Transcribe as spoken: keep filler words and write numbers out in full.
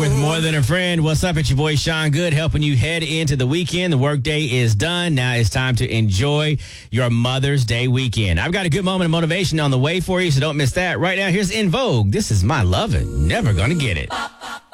with More Than a Friend. What's up? It's your boy Sean Good, helping you head into the weekend. The workday is done. Now it's time to enjoy your Mother's Day weekend. I've got a good moment of motivation on the way for you, so don't miss that. Right now, here's In Vogue. This is My Lovin'. Never Gonna Get It.